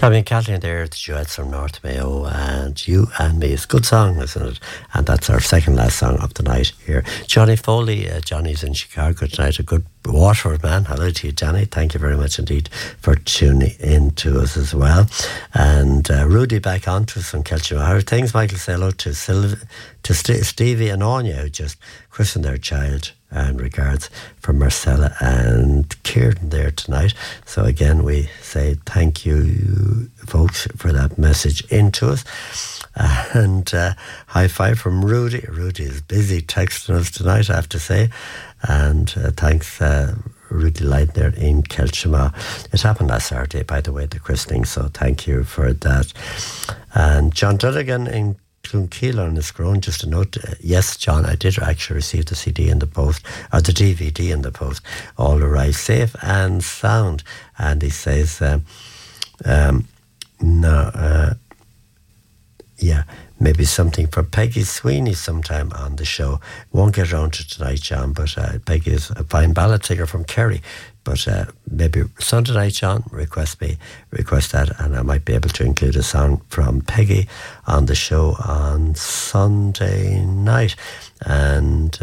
Tommy and Kathleen there, the duets from North Mayo, and You and Me. It's a good song, isn't it? And that's our second last song of the night here. Johnny Foley, Johnny's in Chicago tonight, a good Waterford man. Hello to you, Johnny. Thank you very much indeed for tuning in to us as well. And Rudy back on to us from Kelchima. How are things, Michael? Say hello to Stevie and Anya, who just christened their child. And regards from Marcella and Kieran there tonight. So again, we say thank you, folks, for that message into us. And high five from Rudy. Rudy is busy texting us tonight, I have to say. And thanks, Rudy Light there in Kelchima. It happened last Saturday, by the way, the christening. So thank you for that. And John Duddigan in Clonkeela on the Scrone, just a note. Yes, John, I did actually receive the CD in the post, or the DVD in the post. All arrived safe and sound. And he says, maybe something for Peggy Sweeney sometime on the show. Won't get around to tonight, John, but Peggy is a fine ballad singer from Kerry. But maybe Sunday night, John, request that, and I might be able to include a song from Peggy on the show on Sunday night. And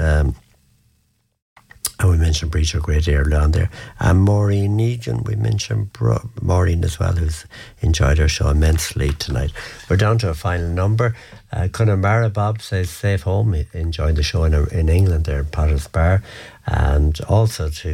we mentioned Breach O'Grady earlier on there. And Maureen Egan, we mentioned Maureen as well, who's enjoyed our show immensely tonight. We're down to a final number. Connemara Bob says, safe home, enjoying the show in England there in Potter's Bar. And also to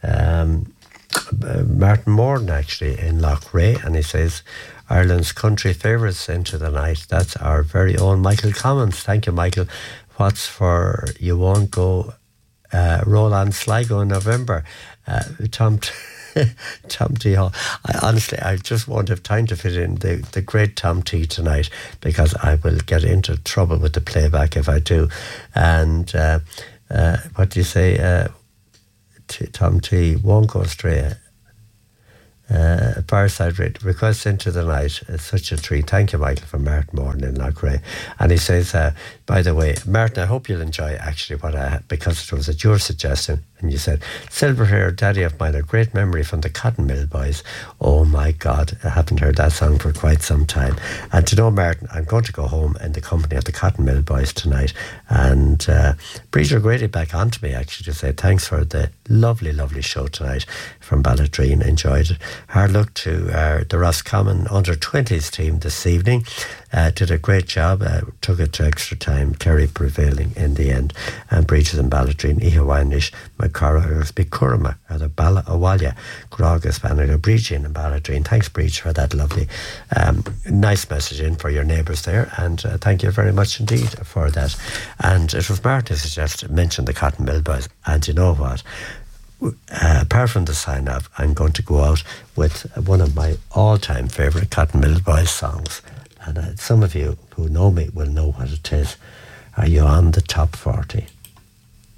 Martin Morton, actually, in Loughrea, and he says, Ireland's country favourites into the night. That's our very own Michael Commons. Thank you, Michael. What's for You Won't Go Roland Sligo in November? Tom T. Hall. I just won't have time to fit in the great Tom T tonight, because I will get into trouble with the playback if I do. And what do you say? Tom T. Won't Go Astray. Fireside request into the night. It's such a treat. Thank you, Michael, from Martin Morton in Loughrea. And he says, by the way, Martin, I hope you'll enjoy actually because it was at your suggestion. And you said, Silver Hair, Daddy of Mine, a great memory from the Cotton Mill Boys. Oh my God, I haven't heard that song for quite some time. And to know, Martin, I'm going to go home in the company of the Cotton Mill Boys tonight. And Breach O'Grady back on to me actually to say thanks for the lovely, lovely show tonight from Balladreen. Enjoyed it. Hard luck to the Roscommon under-20s team this evening. Did a great job. Took it to extra time. Kerry prevailing in the end. And Breaches and Balladreen, Ihawanish, Macara, Bikurama, or the Bala Awalia, Grogas, Banner, Breachin and Balladreen. Thanks, Breach, for that lovely, nice message in for your neighbours there. And thank you very much indeed for that. And it was Martin who suggested, mentioned the Cotton Mill Boys. And you know what? Apart from the sign-off, I'm going to go out with one of my all-time favourite Cotton Mill Boys songs. And some of you who know me will know what it is. Are You on the Top 40?